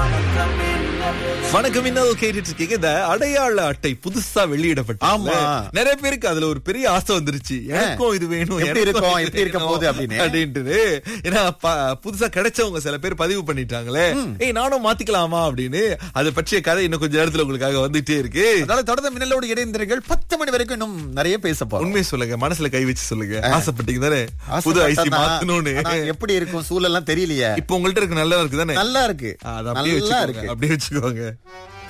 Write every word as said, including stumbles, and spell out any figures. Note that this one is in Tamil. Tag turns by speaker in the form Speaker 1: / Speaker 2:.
Speaker 1: வணக்கம், இன்னும் கேட்டுட்டு இருக்கீங்க. இந்த அடையாள அட்டை புதுசா வெளியிடப்பட்டு
Speaker 2: ஆமா.
Speaker 1: நிறைய பேருக்கு அதுல ஒரு பெரிய ஆசை வந்துருச்சு. எனக்கும் இது வேணும்,
Speaker 2: எப்படி இருக்கும், எப்படி இருக்க போகுது அப்படின்னு.
Speaker 1: அப்படின்ட்டு. ஏன்னா ப- புதுசா கிடைச்சவங்க சில பேர் பதிவு பண்ணிட்டாங்களே, ஏய் நானும் மாத்திக்கலாமா அப்படின்னு. அதை பற்றிய கதை இன்னும் கொஞ்சம் நேரத்துல உங்களுக்காக வந்துட்டே இருக்கு.
Speaker 2: அதனால தொடர்ந்து மின்னலோடு இடைந்திருங்கள். பத்து மணி வரைக்கும் இன்னும் நிறைய பேச போறோம்.
Speaker 1: உண்மையை சொல்லுங்க, மனசுல கை வச்சு சொல்லுங்க. ஆசைப்பட்டீங்க தானே புது ஐசி
Speaker 2: ஆசைப்பட்டா
Speaker 1: மாத்தணும்னு.
Speaker 2: ஆனா எப்படி இருக்கும் சூழல்லாம் தெரியலையே.
Speaker 1: இப்ப உங்கள்ட்ட இருக்கு, நல்லா இருக்கு தானே?
Speaker 2: நல்லா இருக்கு,
Speaker 1: அது அப்படியே
Speaker 2: நல்லா
Speaker 1: வச்சுக்கோங்க,
Speaker 2: இருக்கு.
Speaker 1: அப்படியே வச்சுக்கோங்க.